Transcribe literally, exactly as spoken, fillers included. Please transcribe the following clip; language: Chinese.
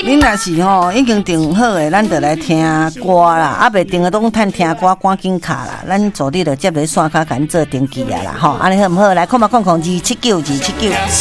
恁若是吼已经订好诶，咱就来听歌啦。啊，未订诶，拢趁听歌，赶紧卡啦。咱助理就接咧线卡，甲恁做登记啊啦，吼，安尼好毋好？来，看嘛，看看二七九二七九。